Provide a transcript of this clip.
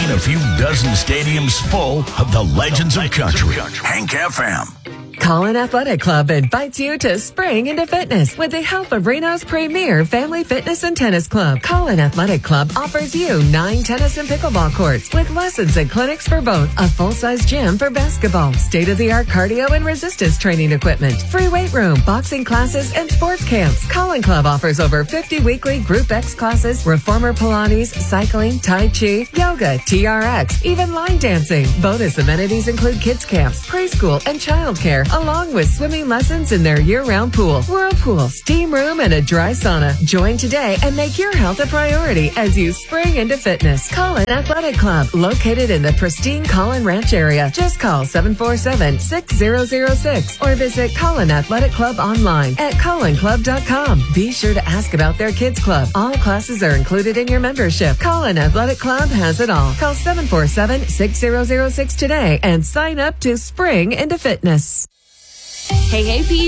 seen a few dozen stadiums full of the legends of country. Hank FM. Colin Athletic Club invites you to spring into fitness with the help of Reno's premier family fitness and tennis club. Colin Athletic Club offers you 9 tennis and pickleball courts with lessons and clinics for both, a full-size gym for basketball, state-of-the-art cardio and resistance training equipment, free weight room, boxing classes, and sports camps. Colin Club offers over 50 weekly Group X classes, reformer Pilates, cycling, Tai Chi, yoga, TRX, even line dancing. Bonus amenities include kids camps, preschool, and childcare, along with swimming lessons in their year-round pool, whirlpool, steam room, and a dry sauna. Join today and make your health a priority as you spring into fitness. Colin Athletic Club, located in the pristine Colin Ranch area. Just call 747-6006 or visit Colin Athletic Club online at colinclub.com. Be sure to ask about their kids club. All classes are included in your membership. Colin Athletic Club has it all. Call 747-6006 today and sign up to spring into fitness. Hey, P.